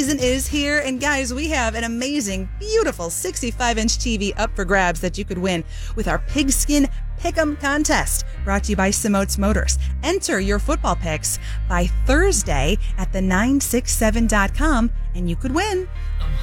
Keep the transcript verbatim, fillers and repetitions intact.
season is here, and guys, we have an amazing, beautiful sixty-five inch T V up for grabs that you could win with our Pigskin Pick'em contest, brought to you by Simotes Motors. Enter your football picks by Thursday at the nine six seven dot com, and you could win.